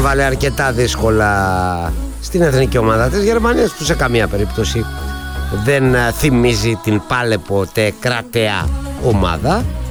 έβαλε αρκετά δύσκολα στην εθνική ομάδα της Γερμανίας, που σε καμία περίπτωση δεν θυμίζει την πάλε ποτέ κρατεά ομάδα.